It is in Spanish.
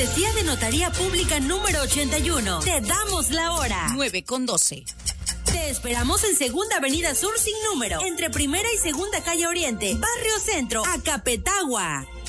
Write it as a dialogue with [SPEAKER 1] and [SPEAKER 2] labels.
[SPEAKER 1] Día de Notaría Pública número 81. Te damos la hora.
[SPEAKER 2] 9:12.
[SPEAKER 1] Te esperamos en Segunda Avenida Sur sin número, entre Primera y Segunda Calle Oriente, Barrio Centro, Acapetagua.